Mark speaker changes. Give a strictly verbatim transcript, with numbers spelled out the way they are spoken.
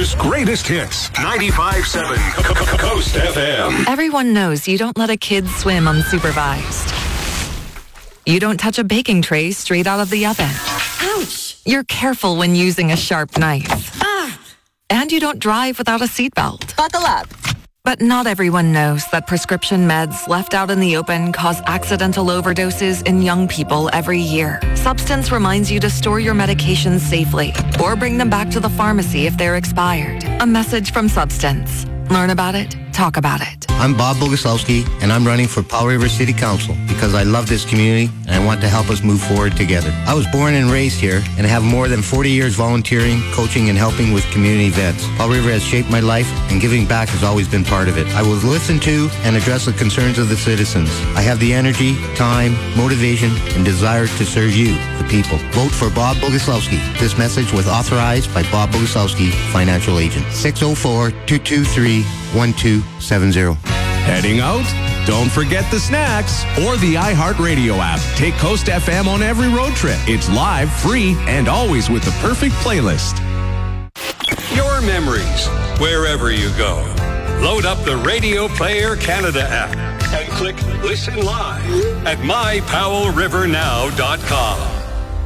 Speaker 1: Canada's greatest hits. ninety-five point seven Coast F M.
Speaker 2: Everyone knows you don't let a kid swim unsupervised. You don't touch a baking tray straight out of the oven.
Speaker 3: Ouch!
Speaker 2: You're careful when using a sharp knife.
Speaker 3: Ah!
Speaker 2: And you don't drive without a seatbelt.
Speaker 3: Buckle up.
Speaker 2: But not everyone knows that prescription meds left out in the open cause accidental overdoses in young people every year. Substance reminds you to store your medications safely or bring them back to the pharmacy if they're expired. A message from Substance. Learn about it, talk about it.
Speaker 4: I'm Bob Boguslavsky, and I'm running for Powell River City Council because I love this community and I want to help us move forward together. I was born and raised here and have more than forty years volunteering, coaching, and helping with community events. Powell River has shaped my life, and giving back has always been part of it. I will listen to and address the concerns of the citizens. I have the energy, time, motivation, and desire to serve you, the people. Vote for Bob Boguslavsky. This message was authorized by Bob Boguslavsky, Financial Agent. six oh four, two two three, one two seven zero.
Speaker 1: Heading out? Don't forget the snacks or the iHeartRadio app. Take Coast F M on every road trip. It's live, free, and always with the perfect playlist. Your memories, wherever you go. Load up the Radio Player Canada app and click Listen Live at my powell river now dot com.